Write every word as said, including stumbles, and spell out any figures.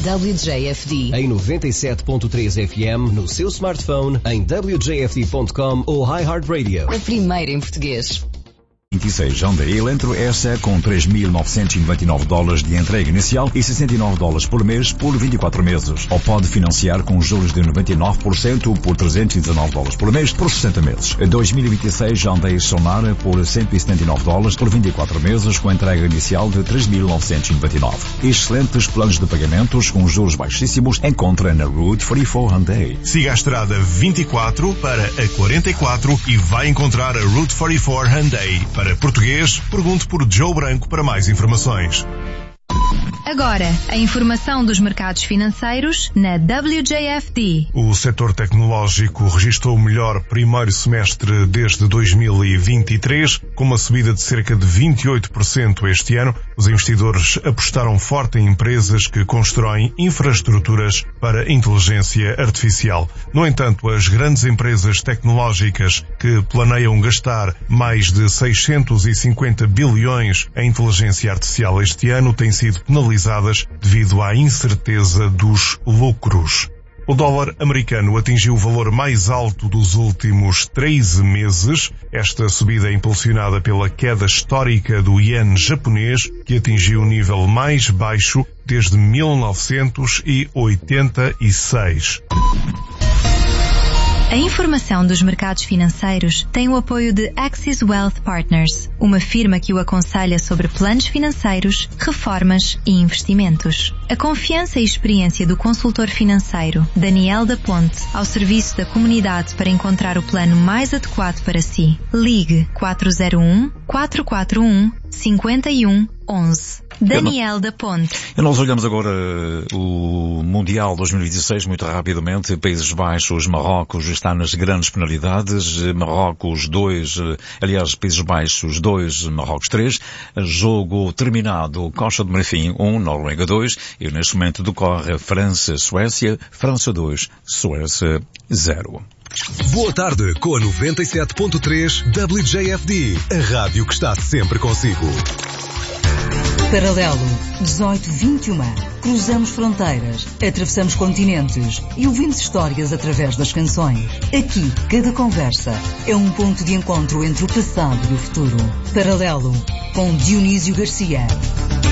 W J F D. Em noventa e sete ponto três F M, no seu smartphone, em w j f d ponto com ou iHeartRadio. A primeira em português. vinte e seis Hyundai Elantra S com três mil novecentos e noventa e nove dólares de entrega inicial e sessenta e nove dólares por mês por vinte e quatro meses. Ou pode financiar com juros de noventa e nove por cento por trezentos e dezanove dólares por mês por sessenta meses. dois mil e vinte e seis Hyundai Sonara por cento e setenta e nove dólares por vinte e quatro meses com entrega inicial de três mil novecentos e noventa e nove. Excelentes planos de pagamentos com juros baixíssimos encontra na Route quarenta e quatro Hyundai. Siga a estrada vinte e quatro para a quarenta e quatro e vai encontrar a Route quarenta e quatro Hyundai. Para português, pergunte por Joe Branco para mais informações. Agora, a informação dos mercados financeiros na W J F D. O setor tecnológico registrou o melhor primeiro semestre desde dois mil e vinte e três, com uma subida de cerca de vinte e oito por cento este ano. Os investidores apostaram forte em empresas que constroem infraestruturas para inteligência artificial. No entanto, as grandes empresas tecnológicas que planeiam gastar mais de seiscentos e cinquenta bilhões em inteligência artificial este ano têm sido penalizadas devido à incerteza dos lucros. O dólar americano atingiu o valor mais alto dos últimos treze meses. Esta subida é impulsionada pela queda histórica do iene japonês, que atingiu o nível mais baixo desde mil novecentos e oitenta e seis. A informação dos mercados financeiros tem o apoio de Axis Wealth Partners, uma firma que o aconselha sobre planos financeiros, reformas e investimentos. A confiança e experiência do consultor financeiro Daniel da Ponte ao serviço da comunidade para encontrar o plano mais adequado para si. Ligue quatro zero um, quatro quatro um, cinco um um um. Daniel da Ponte. E nós olhamos agora o Mundial dois mil e vinte e seis muito rapidamente. Países Baixos, Marrocos está nas grandes penalidades. Marrocos dois, aliás, Países Baixos dois, Marrocos três. Jogo terminado, Costa do Marfim um, Noruega dois. E neste momento decorre França-Suécia, França dois, Suécia zero. Boa tarde com a noventa e sete ponto três W J F D, a rádio que está sempre consigo. Paralelo dezoito vinte e um. Cruzamos fronteiras, atravessamos continentes e ouvimos histórias através das canções. Aqui, cada conversa é um ponto de encontro entre o passado e o futuro. Paralelo com Dionísio Garcia.